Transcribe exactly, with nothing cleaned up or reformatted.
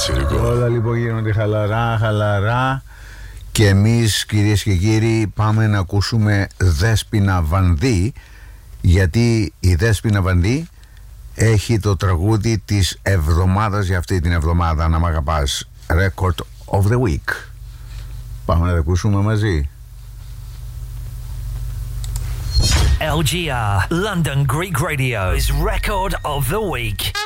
έτσι λίγο. Όλα λοιπόν γίνονται χαλαρά, χαλαρά. Και εμείς, κυρίες και κύριοι, πάμε να ακούσουμε Δέσποινα Βανδύ, γιατί η Δέσποινα Βανδύ έχει το τραγούδι της εβδομάδας για αυτή την εβδομάδα, να μ' αγαπάς, Record of the Week. Πάμε να το ακούσουμε μαζί. L G R London Greek Radio's Record of the Week.